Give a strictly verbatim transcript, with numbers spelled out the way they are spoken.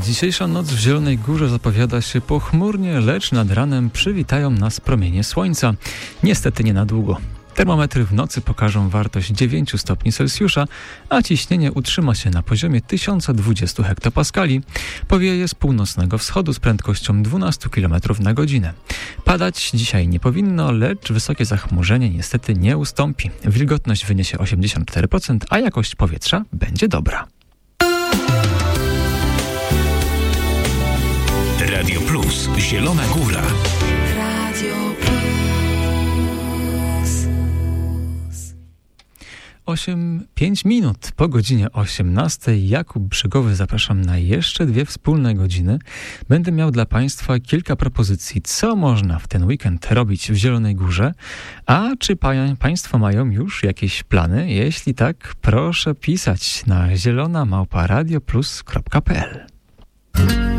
Dzisiejsza noc w Zielonej Górze zapowiada się pochmurnie, lecz nad ranem przywitają nas promienie słońca. Niestety nie na długo. Termometry w nocy pokażą wartość dziewięć stopni Celsjusza, a ciśnienie utrzyma się na poziomie tysiąc dwadzieścia hektopaskali. Powieje z północnego wschodu z prędkością dwanaście kilometrów na godzinę. Padać dzisiaj nie powinno, lecz wysokie zachmurzenie niestety nie ustąpi. Wilgotność wyniesie osiemdziesiąt cztery procent, a jakość powietrza będzie dobra. Radio Plus. Zielona Góra. Radio Plus. osiem, pięć minut po godzinie osiemnastej. Jakub Brzegowy, zapraszam na jeszcze dwie wspólne godziny. Będę miał dla Państwa kilka propozycji, co można w ten weekend robić w Zielonej Górze. A czy pa- Państwo mają już jakieś plany? Jeśli tak, proszę pisać na zielona małpa radioplus kropka p l.